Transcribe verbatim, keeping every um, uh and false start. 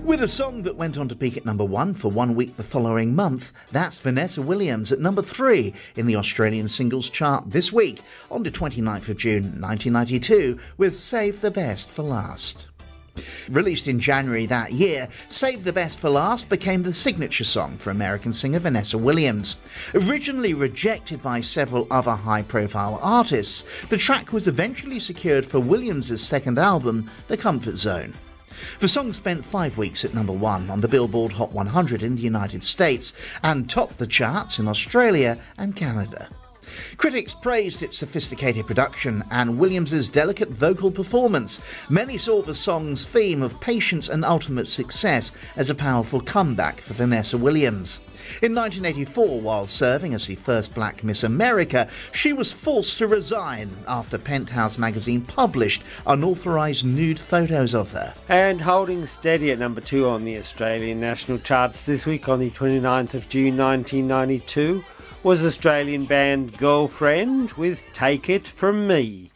With a song that went on to peak at number one for one week the following month, that's Vanessa Williams at number three in the Australian singles chart this week, on the twenty-ninth of June nineteen ninety-two, with Save the Best for Last. Released in January that year, Save the Best for Last became the signature song for American singer Vanessa Williams. Originally rejected by several other high-profile artists, the track was eventually secured for Williams' second album, The Comfort Zone. The song spent five weeks at number one on the Billboard Hot one hundred in the United States and topped the charts in Australia and Canada. Critics praised its sophisticated production and Williams' delicate vocal performance. Many saw the song's theme of patience and ultimate success as a powerful comeback for Vanessa Williams. In nineteen eighty-four, while serving as the first black Miss America, she was forced to resign after Penthouse magazine published unauthorised nude photos of her. And holding steady at number two on the Australian national charts this week on the twenty-ninth of June nineteen ninety-two was Australian band Girlfriend with Take It From Me.